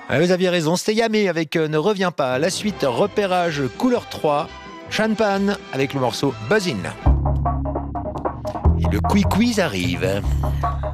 Ah, vous aviez raison, c'était Yamé avec Ne reviens pas. La suite, repérage couleur 3, Sean Pan avec le morceau Buzzin'. Et le quiz arrive.